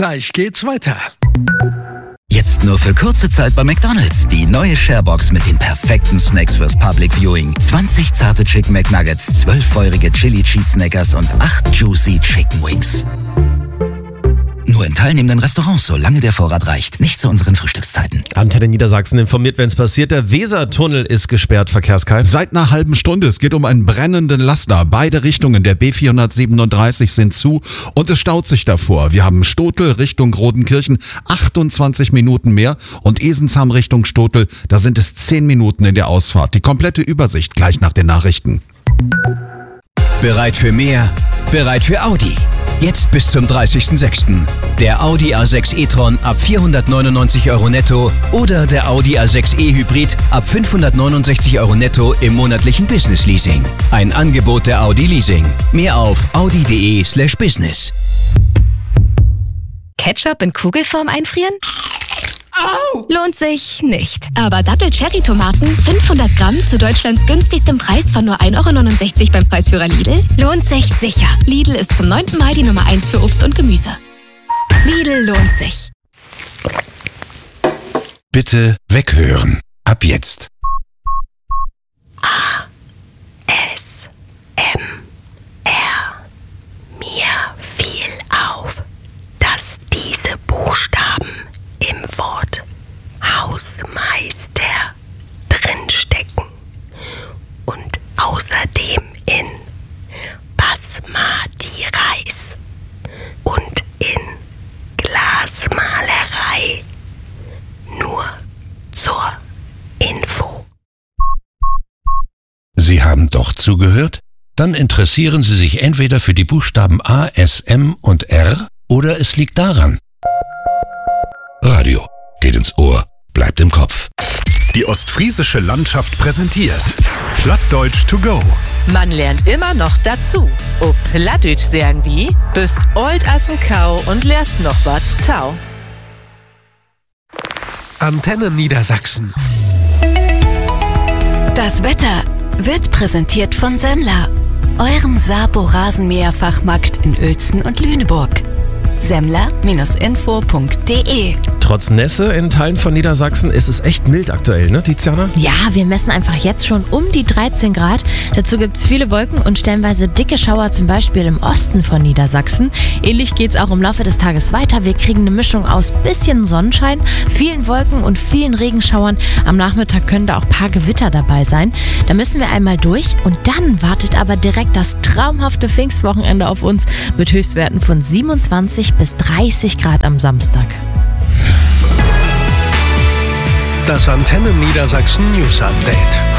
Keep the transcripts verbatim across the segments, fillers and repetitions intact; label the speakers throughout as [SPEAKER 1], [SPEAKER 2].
[SPEAKER 1] Gleich geht's weiter.
[SPEAKER 2] Jetzt nur für kurze Zeit bei McDonald's. Die neue Sharebox mit den perfekten Snacks fürs Public Viewing. zwanzig zarte Chicken McNuggets, zwölf feurige Chili Cheese Snackers und acht Juicy Chicken Wings. Nur in teilnehmenden Restaurants, solange der Vorrat reicht. Nicht zu unseren Frühstückszeiten.
[SPEAKER 3] Antenne Niedersachsen informiert, wenn es passiert. Der Wesertunnel ist gesperrt, Verkehrskai.
[SPEAKER 4] Seit einer halben Stunde. Es geht um einen brennenden Laster. Beide Richtungen der B vierhundertsiebenunddreißig sind zu und es staut sich davor. Wir haben Stotel Richtung Rodenkirchen achtundzwanzig Minuten mehr und Esensheim Richtung Stotel, da sind es zehn Minuten in der Ausfahrt. Die komplette Übersicht gleich nach den Nachrichten.
[SPEAKER 5] Bereit für mehr? Bereit für Audi. Jetzt bis zum dreißigsten sechsten Der Audi A sechs e-tron ab vierhundertneunundneunzig Euro netto oder der Audi A sechs e Hybrid ab fünfhundertneunundsechzig Euro netto im monatlichen Business Leasing. Ein Angebot der Audi Leasing. Mehr auf audi.de slash business.
[SPEAKER 6] Ketchup in Kugelform einfrieren?
[SPEAKER 7] Au!
[SPEAKER 6] Lohnt sich nicht. Aber Dattel-Cherry-Tomaten fünfhundert Gramm zu Deutschlands günstigstem Preis von nur ein Euro neunundsechzig beim Preisführer Lidl? Lohnt sich sicher. Lidl ist zum neunten Mal die Nummer eins für Obst und Gemüse. Lidl lohnt sich.
[SPEAKER 8] Bitte weghören. Ab jetzt.
[SPEAKER 6] A. S. M. R. Mir fiel auf, dass diese Buchstaben im Wort Hausmeister drinstecken und außerdem in Basmati-Reis und in Glasmalerei. Nur zur Info.
[SPEAKER 8] Sie haben doch zugehört? Dann interessieren Sie sich entweder für die Buchstaben A, S, M und R oder es liegt daran. Radio geht ins Ohr, bleibt im Kopf.
[SPEAKER 1] Die ostfriesische Landschaft präsentiert Plattdeutsch to go.
[SPEAKER 9] Man lernt immer noch dazu. Ob Plattdeutsch sagen wie, bist old as n Kau und lernst noch wat tau.
[SPEAKER 1] Antenne Niedersachsen.
[SPEAKER 10] Das Wetter wird präsentiert von Semmler, eurem Sabo-Rasenmäher-Fachmarkt in Uelzen und Lüneburg. Semmler Info punkt de.
[SPEAKER 3] Trotz Nässe in Teilen von Niedersachsen ist es echt mild aktuell, ne, Tiziana?
[SPEAKER 11] Ja, wir messen einfach jetzt schon um die dreizehn Grad. Dazu gibt es viele Wolken und stellenweise dicke Schauer, zum Beispiel im Osten von Niedersachsen. Ähnlich geht es auch im Laufe des Tages weiter. Wir kriegen eine Mischung aus bisschen Sonnenschein, vielen Wolken und vielen Regenschauern. Am Nachmittag können da auch ein paar Gewitter dabei sein. Da müssen wir einmal durch und dann wartet aber direkt das traumhafte Pfingstwochenende auf uns mit Höchstwerten von siebenundzwanzig bis dreißig Grad am Samstag.
[SPEAKER 1] Das Antenne Niedersachsen News Update.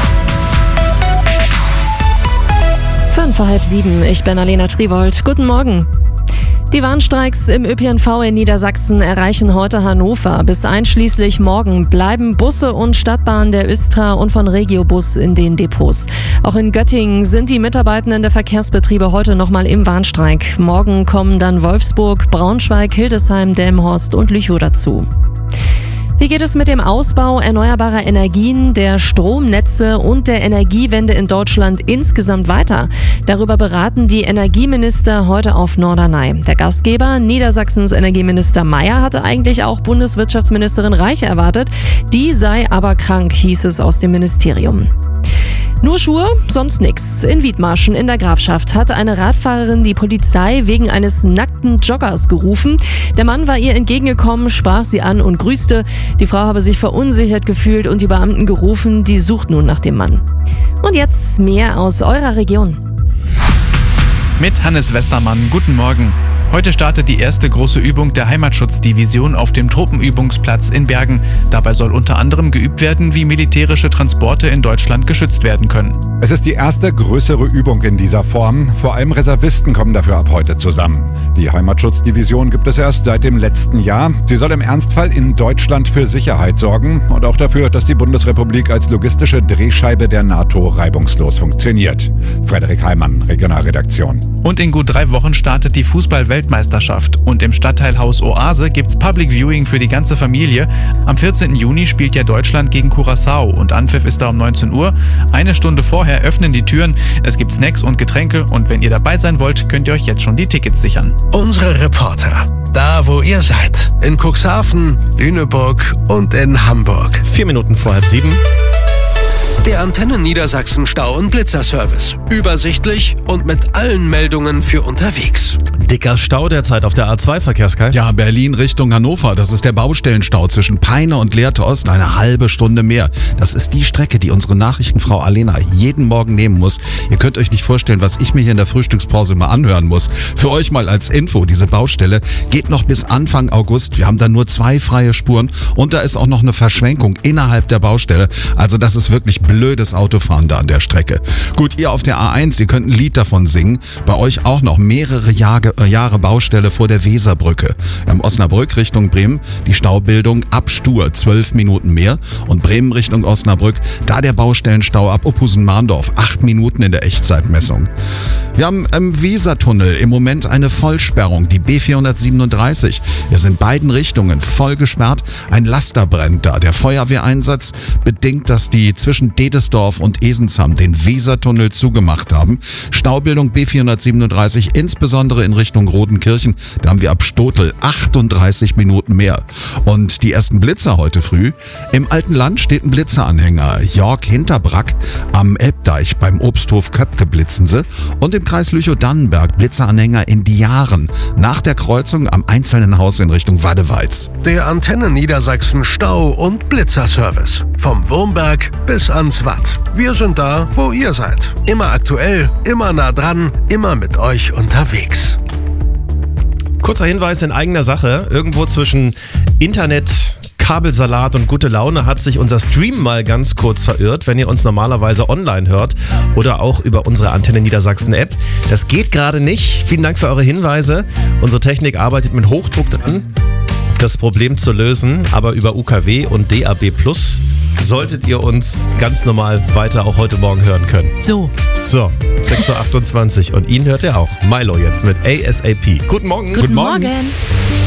[SPEAKER 12] Fünf vor halb sieben, ich bin Alena Triwold. Guten Morgen. Die Warnstreiks im Ö P N V in Niedersachsen erreichen heute Hannover. Bis einschließlich morgen bleiben Busse und Stadtbahnen der Östra und von Regiobus in den Depots. Auch in Göttingen sind die Mitarbeitenden der Verkehrsbetriebe heute nochmal im Warnstreik. Morgen kommen dann Wolfsburg, Braunschweig, Hildesheim, Delmenhorst und Lüchow dazu. Wie geht es mit dem Ausbau erneuerbarer Energien, der Stromnetze und der Energiewende in Deutschland insgesamt weiter? Darüber beraten die Energieminister heute auf Norderney. Der Gastgeber, Niedersachsens Energieminister Mayer, hatte eigentlich auch Bundeswirtschaftsministerin Reich erwartet. Die sei aber krank, hieß es aus dem Ministerium. Nur Schuhe, sonst nix. In Wiedmarschen in der Grafschaft hat eine Radfahrerin die Polizei wegen eines nackten Joggers gerufen. Der Mann war ihr entgegengekommen, sprach sie an und grüßte. Die Frau habe sich verunsichert gefühlt und die Beamten gerufen, die sucht nun nach dem Mann. Und jetzt mehr aus eurer Region.
[SPEAKER 13] Mit Hannes Westermann, guten Morgen. Heute startet die erste große Übung der Heimatschutzdivision auf dem Truppenübungsplatz in Bergen. Dabei soll unter anderem geübt werden, wie militärische Transporte in Deutschland geschützt werden können.
[SPEAKER 14] Es ist die erste größere Übung in dieser Form. Vor allem Reservisten kommen dafür ab heute zusammen. Die Heimatschutzdivision gibt es erst seit dem letzten Jahr. Sie soll im Ernstfall in Deutschland für Sicherheit sorgen und auch dafür, dass die Bundesrepublik als logistische Drehscheibe der NATO reibungslos funktioniert. Frederik Heimann, Regionalredaktion.
[SPEAKER 13] Und in gut drei Wochen startet die Fußball-Weltmeisterschaft. Und im Stadtteilhaus Oase gibt's Public Viewing für die ganze Familie. Am vierzehnten Juni spielt ja Deutschland gegen Curaçao und Anpfiff ist da um neunzehn Uhr. Eine Stunde vorher öffnen die Türen. Es gibt Snacks und Getränke und wenn ihr dabei sein wollt, könnt ihr euch jetzt schon die Tickets sichern.
[SPEAKER 1] Unsere Reporter.
[SPEAKER 15] da, wo ihr seid. In Cuxhaven, Lüneburg und in Hamburg.
[SPEAKER 3] Vier Minuten vor halb sieben.
[SPEAKER 15] Der Antenne Niedersachsen Stau- und Blitzerservice. Übersichtlich und mit allen Meldungen für unterwegs.
[SPEAKER 3] Dicker Stau derzeit auf der A zwei, Verkehrskai.
[SPEAKER 4] Ja, Berlin Richtung Hannover. Das ist der Baustellenstau zwischen Peine und Lehrte Ost. Eine halbe Stunde mehr. Das ist die Strecke, die unsere Nachrichtenfrau Alena jeden Morgen nehmen muss. Ihr könnt euch nicht vorstellen, was ich mir hier in der Frühstückspause mal anhören muss. Für euch mal als Info, diese Baustelle geht noch bis Anfang August. Wir haben da nur zwei freie Spuren und da ist auch noch eine Verschwenkung innerhalb der Baustelle. Also das ist wirklich blödes Autofahren da an der Strecke. Gut, ihr auf der A eins, ihr könnt ein Lied davon singen. Bei euch auch noch mehrere Jahre, äh, Jahre Baustelle vor der Weserbrücke. Am Osnabrück Richtung Bremen die Staubildung ab Stur, zwölf Minuten mehr. Und Bremen Richtung Osnabrück, da der Baustellenstau ab Ophusen-Mahndorf, acht Minuten in der Echtzeitmessung. Wir haben im Wesertunnel im Moment eine Vollsperrung, die B vierhundertsiebenunddreißig. Wir sind beiden Richtungen voll gesperrt. Ein Laster brennt da. Der Feuerwehreinsatz bedingt, dass die zwischen Dedesdorf und Esenshamm den Wesertunnel zugemacht haben. Staubildung B vierhundertsiebenunddreißig, insbesondere in Richtung Rodenkirchen. Da haben wir ab Stotel achtunddreißig Minuten mehr. Und die ersten Blitzer heute früh. Im Alten Land steht ein Blitzeranhänger. Jörg Hinterbrack am Elbdeich beim Obsthof Köpke blitzen sie. Und im Kreis Lüchow-Dannenberg Blitzeranhänger in Diaren. Nach der Kreuzung am einzelnen Haus in Richtung Wadeweiz.
[SPEAKER 15] Der Antenne Niedersachsen Stau- und Blitzerservice. Vom Wurmberg bis ans Watt. Wir sind da, wo ihr seid. Immer aktuell, immer nah dran, immer mit euch unterwegs.
[SPEAKER 3] Kurzer Hinweis in eigener Sache. Irgendwo zwischen Internet, Kabelsalat und gute Laune hat sich unser Stream mal ganz kurz verirrt, wenn ihr uns normalerweise online hört oder auch über unsere Antenne Niedersachsen App. Das geht gerade nicht. Vielen Dank für eure Hinweise. Unsere Technik arbeitet mit Hochdruck dran, das Problem zu lösen, aber über U K W und D A B Plus solltet ihr uns ganz normal weiter auch heute Morgen hören können.
[SPEAKER 11] So.
[SPEAKER 3] So, sechs Uhr achtundzwanzig und ihn hört ihr auch. Milo jetzt mit A S A P. Guten Morgen.
[SPEAKER 11] Guten, Guten Morgen. Morgen.